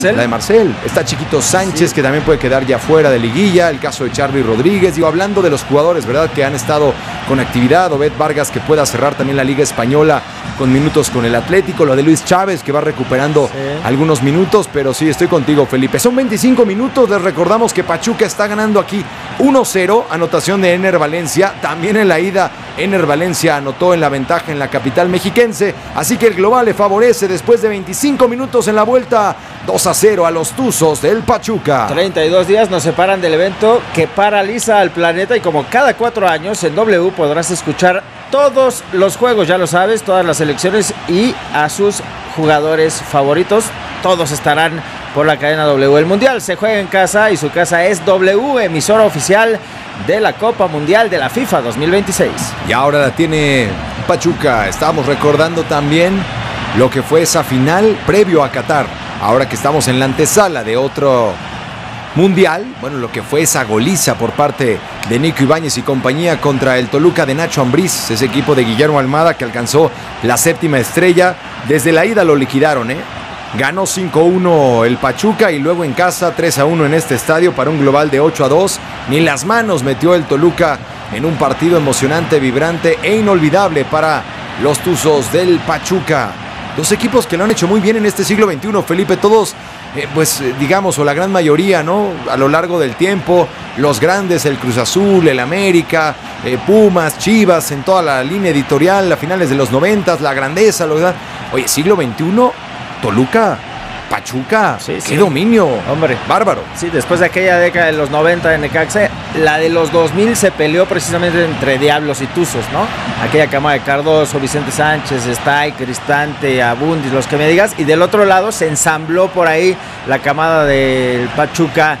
La de Marcel. Está Chiquito Sánchez, sí, que también puede quedar ya fuera de liguilla. El caso de Charly Rodríguez. Digo, hablando de los jugadores, ¿verdad?, que han estado con actividad. Obed Vargas, que pueda cerrar también la Liga Española con minutos con el Atlético. Lo de Luis Chávez, que va recuperando algunos minutos. Pero sí, estoy contigo, Felipe. Son 25 minutos. Les recordamos que Pachuca está ganando aquí 1-0. Anotación de Ener Valencia. También en la ida, Ener Valencia anotó en la ventaja en la capital mexiquense. Así que el global le favorece después de 25 minutos en la vuelta. 2-0 a los Tuzos del Pachuca. 32 días nos separan del evento que paraliza al planeta, y como cada 4 años en W podrás escuchar todos los juegos, ya lo sabes, todas las selecciones y a sus jugadores favoritos. Todos estarán por la cadena W. El Mundial se juega en casa y su casa es W, emisora oficial de la Copa Mundial de la FIFA 2026. Y ahora la tiene Pachuca. Estábamos recordando también lo que fue esa final previo a Qatar. Ahora que estamos en la antesala de otro mundial, bueno, lo que fue esa goliza por parte de Nico Ibáñez y compañía contra el Toluca de Nacho Ambriz, ese equipo de Guillermo Almada que alcanzó la 7ª estrella. Desde la ida lo liquidaron, Ganó 5-1 el Pachuca y luego en casa 3-1 en este estadio para un global de 8-2. Ni las manos metió el Toluca en un partido emocionante, vibrante e inolvidable para los Tuzos del Pachuca. Dos equipos que lo han hecho muy bien en este siglo XXI, Felipe, todos, digamos, o la gran mayoría, ¿no?, a lo largo del tiempo, los grandes, el Cruz Azul, el América, Pumas, Chivas, en toda la línea editorial, a finales de los 90, la grandeza, oye, siglo XXI, Toluca, Pachuca, qué dominio, hombre, bárbaro. Sí, después de aquella década de los 90 en Necaxa, la de los 2000 se peleó precisamente entre Diablos y Tuzos, ¿no? Aquella cama de Cardoso, Vicente Sánchez, Stay, Cristante, Abundis, los que me digas, y del otro lado se ensambló por ahí la camada del Pachuca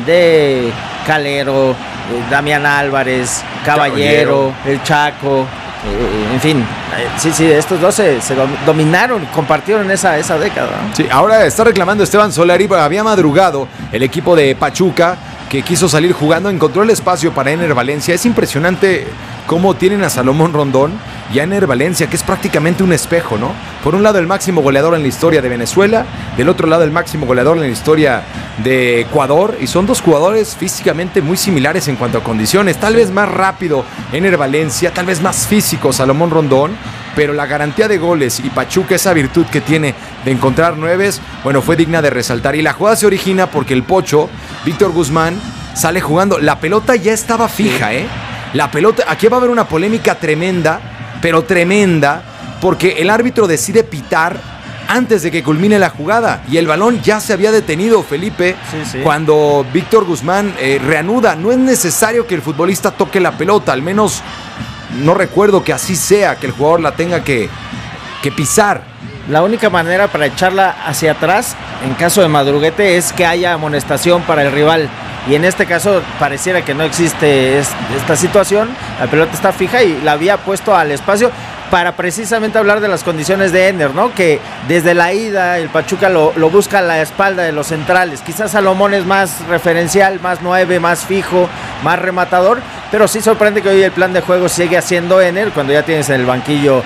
de Calero, Damián Álvarez, Caballero, el Chaco. En fin, sí, estos dos se dominaron, compartieron esa década, ¿no? Sí, ahora está reclamando Esteban Solari, había madrugado el equipo de Pachuca que quiso salir jugando, encontró el espacio para Ener Valencia. Es impresionante cómo tienen a Salomón Rondón y a Ener Valencia, que es prácticamente un espejo, ¿no? Por un lado el máximo goleador en la historia de Venezuela, del otro lado el máximo goleador en la historia de Ecuador, y son dos jugadores físicamente muy similares en cuanto a condiciones, tal vez más rápido Ener Valencia, tal vez más físico Salomón Rondón, pero la garantía de goles y Pachuca, esa virtud que tiene de encontrar nueves, bueno, fue digna de resaltar. Y la jugada se origina porque el Pocho, Víctor Guzmán, sale jugando, la pelota ya estaba fija, la pelota, aquí va a haber una polémica tremenda, pero tremenda, porque el árbitro decide pitar antes de que culmine la jugada y el balón ya se había detenido, Felipe, cuando Víctor Guzmán reanuda. No es necesario que el futbolista toque la pelota, al menos no recuerdo que así sea, que el jugador la tenga que pisar. La única manera para echarla hacia atrás, en caso de madruguete, es que haya amonestación para el rival. Y en este caso pareciera que no existe esta situación. La pelota está fija y la había puesto al espacio para precisamente hablar de las condiciones de Ener, ¿no? Que desde la ida el Pachuca lo busca a la espalda de los centrales. Quizás Salomón es más referencial, más 9, más fijo, más rematador, pero sí sorprende que hoy el plan de juego sigue haciendo Ener cuando ya tienes en el banquillo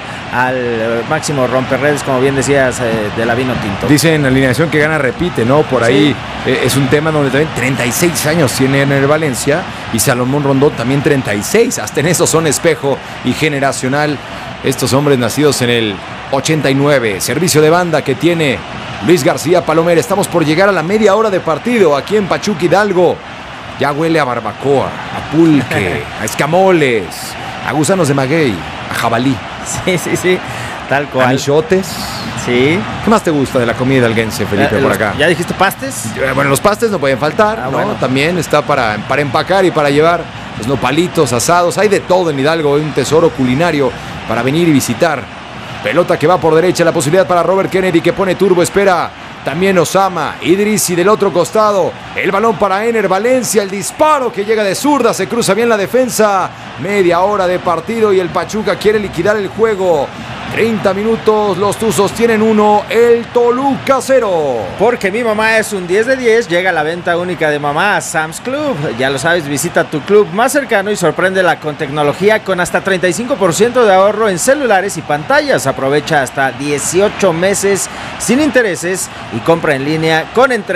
al máximo romperredes, como bien decías, de la Vino Tinto. Dicen alineación que gana repite, ¿no? Por ahí es un tema donde también 36 años tiene Ener Valencia y Salomón Rondón también 36. Hasta en eso son espejo y generacional estos hombres nacidos en el 89. Servicio de banda que tiene Luis García Palomer. Estamos por llegar a la media hora de partido aquí en Pachuca Hidalgo. Ya huele a barbacoa, a pulque, a escamoles, a gusanos de maguey, a jabalí. Sí, tal cual. A michotes. Sí. ¿Qué más te gusta de la comida hidalguense, Felipe, por acá? ¿Ya dijiste pastes? Bueno, los pastes no pueden faltar, ¿no? Bueno. También está para empacar y para llevar los nopalitos, asados. Hay de todo en Hidalgo, un tesoro culinario para venir y visitar. Pelota que va por derecha, la posibilidad para Robert Kennedy que pone turbo, espera. También Osama, Idrissi del otro costado, el balón para Ener Valencia, el disparo que llega de zurda, se cruza bien la defensa, media hora de partido y el Pachuca quiere liquidar el juego. 30 minutos, los Tuzos tienen 1, el Toluca 0. Porque mi mamá es un 10 de 10, llega la venta única de mamá a Sam's Club. Ya lo sabes, visita tu club más cercano y sorpréndela con tecnología con hasta 35% de ahorro en celulares y pantallas. Aprovecha hasta 18 meses sin intereses y compra en línea con entrega